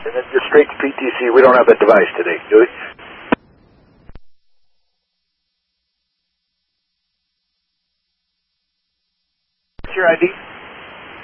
and then just straight to PTC. We don't have that device today, do we? What's your ID?